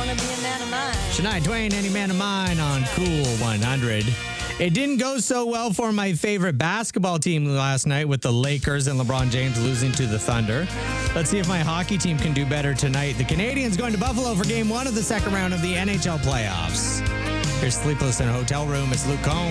to be a man of mine. Shania Twain, Any Man of Mine on Cool 100. It didn't go so well for my favorite basketball team last night with the Lakers and LeBron James losing to the Thunder. Let's see if my hockey team can do better tonight. The Canadiens going to Buffalo for Game 1 of the second round of the NHL playoffs. Here's Sleepless in a Hotel Room. It's Luke Combs.